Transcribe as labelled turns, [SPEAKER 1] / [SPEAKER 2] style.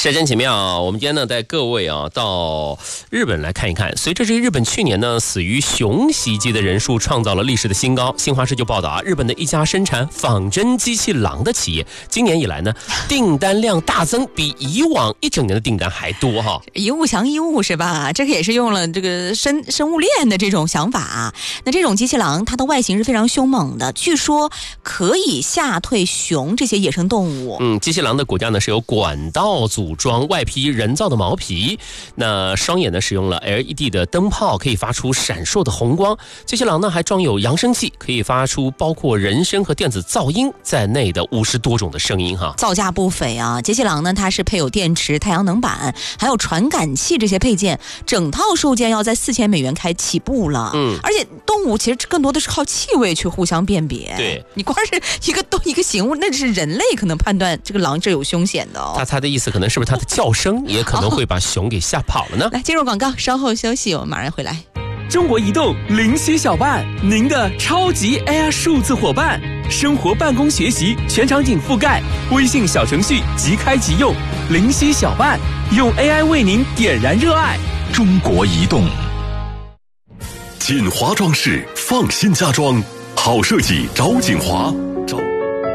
[SPEAKER 1] 是真奇妙。我们今天呢带各位到日本来看一看。随着这日本去年呢死于熊袭击的人数创造了历史的新高，新华社就报道日本的一家生产仿真机器狼的企业，今年以来呢订单量大增，比以往一整年的订单还多哈。
[SPEAKER 2] 一物降一物是吧？这个也是用了这个生物链的这种想法。那这种机器狼它的外形是非常凶猛的，据说可以吓退熊这些野生动物。
[SPEAKER 1] 机器狼的骨架呢是由管道组装，外披人造的毛皮。那双眼呢使用了 LED 的灯泡，可以发出闪烁的红光。机器狼呢还装有扬声器，可以发出包括人声和电子噪音在内的50多种的声音哈。
[SPEAKER 2] 造价不菲啊！机器狼呢它是配有电池、太阳能板，还有传感器这些配件，整套售价要在$4000开起步了。而且动物其实更多的是靠气味去互相辨别。
[SPEAKER 1] 对，
[SPEAKER 2] 你光是一个形物，那是人类可能判断这个狼是有凶险的哦。
[SPEAKER 1] 他的意思可能是不是他的叫声也可能会把熊给吓跑了呢？
[SPEAKER 2] 来，进入广告，稍后休息，我们马上回来。
[SPEAKER 3] 中国移动灵犀小伴，您的超级 AI 数字伙伴，生活、办公、学习全场景覆盖，微信小程序即开即用，灵犀小伴用 AI 为您点燃热爱。
[SPEAKER 4] 中国移动，锦华装饰放心家装，好设计找锦华。